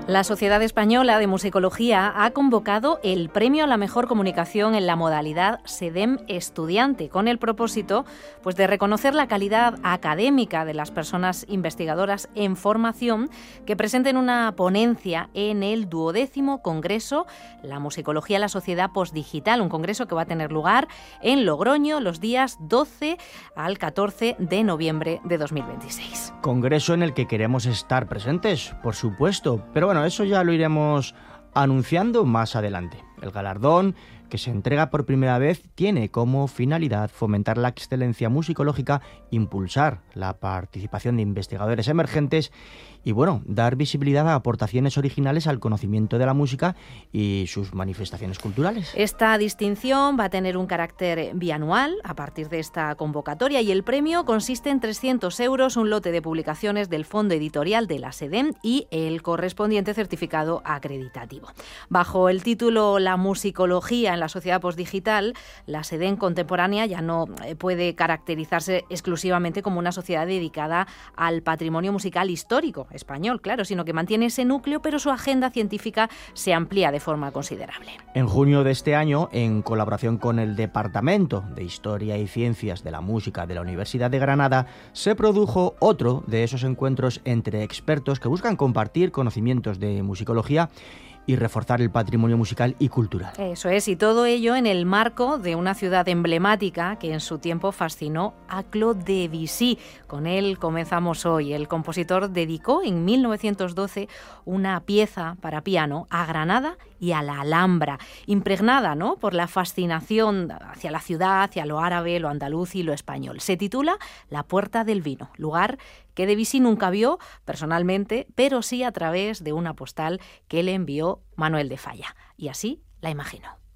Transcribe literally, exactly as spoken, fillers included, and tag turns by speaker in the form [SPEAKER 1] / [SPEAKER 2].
[SPEAKER 1] La Sociedad Española de Musicología ha convocado el Premio a la Mejor Comunicación en la modalidad SEDEM Estudiante, con el propósito pues, de reconocer la calidad académica de las personas investigadoras en formación que presenten una ponencia en el duodécimo Congreso La Musicología, la Sociedad Postdigital, un congreso que va a tener lugar en Logroño los días doce al catorce de noviembre de dos mil veintiséis.
[SPEAKER 2] Congreso en el que queremos estar presentes, por supuesto, pero bueno, eso ya lo iremos anunciando más adelante. El galardón, que se entrega por primera vez, tiene como finalidad fomentar la excelencia musicológica, impulsar la participación de investigadores emergentes y, bueno, dar visibilidad a aportaciones originales al conocimiento de la música y sus manifestaciones culturales.
[SPEAKER 1] Esta distinción va a tener un carácter bianual a partir de esta convocatoria y el premio consiste en trescientos euros, un lote de publicaciones del fondo editorial de la SEDEM y el correspondiente certificado acreditativo. Bajo el título La musicología en la sociedad postdigital, la SEDEM contemporánea ya no puede caracterizarse exclusivamente como una sociedad dedicada al patrimonio musical histórico español, claro, sino que mantiene ese núcleo, pero su agenda científica se amplía de forma considerable.
[SPEAKER 2] En junio de este año, en colaboración con el Departamento de Historia y Ciencias de la Música de la Universidad de Granada, se produjo otro de esos encuentros entre expertos que buscan compartir conocimientos de musicología y reforzar el patrimonio musical y cultural.
[SPEAKER 1] Eso es, y todo ello en el marco de una ciudad emblemática que en su tiempo fascinó a Claude Debussy. Con él comenzamos hoy. El compositor dedicó en mil novecientos doce una pieza para piano a Granada y a la Alhambra, impregnada, ¿no?, por la fascinación hacia la ciudad, hacia lo árabe, lo andaluz y lo español. Se titula La Puerta del Vino, lugar que Debussy nunca vio personalmente, pero sí a través de una postal que le envió Manuel de Falla. Y así la imaginó.